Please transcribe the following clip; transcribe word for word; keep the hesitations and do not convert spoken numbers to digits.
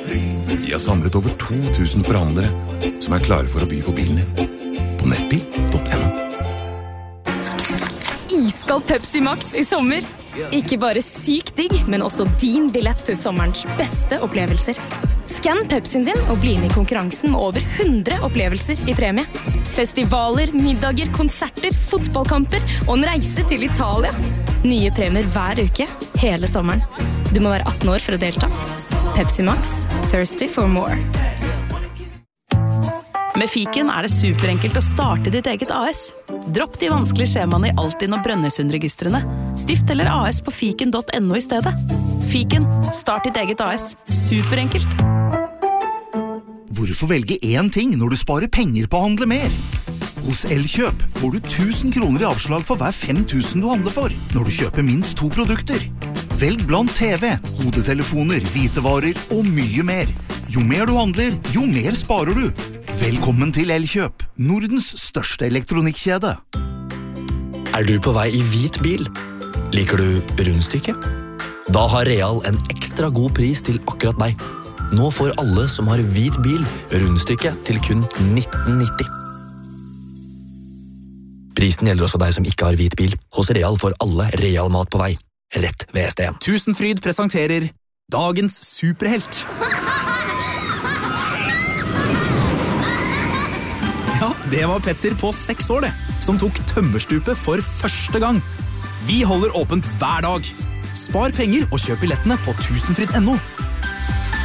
De har samlet over to tusen forhandlere som er klare for å by på bilen din. På nettbil punktum no. Iskald Pepsi Max i sommer. Ikke bare sykt digg, men også din billett til sommerens beste opplevelser. Skann Pepsien din og bli med i konkurransen med over hundre opplevelser i premie. Festivaler, middager, konserter, fotballkamper og en reise til Italia. Nye premier hver uke, hele sommeren. Du må være atten år for å delta. Pepsi Max, thirsty for more. Med Fiken er det superenkelt å starte ditt eget A S. Dropp de vanskelige skjemaene i Altinn og Brønnøysundregistrene. Stift eller A S på fiken punktum no i stedet. Fiken, start ditt eget A S. Superenkelt. Hvorfor velge én ting når du sparer penger på å handle mer? Hos Elkjøp får du tusen kroner i avslag for hver fem tusen du handler for, når du kjøper minst to produkter. Velg blant T V, hodetelefoner, hvitevarer og mye mer. Jo mer du handler, jo mer sparer du. Velkommen til Elkjøp, Nordens største elektronikkjede. Er du på vei i hvit bil? Liker du rundstykke? Da har Real en ekstra god pris til akkurat deg. Nå får alle som har hvit bil rundstykke til kun nitten nitti. Prisen gjelder også deg som ikke har hvit bil. Hos Real får alle Real mat på vei. Rett ved S D en. Tusenfryd presenterer dagens superhelt. Ja, det var Petter på seks år det, som tok tømmerstupet for første gang. Vi holder åpent hver dag. Spar penger og kjøp billettene på tusenfryd punktum no.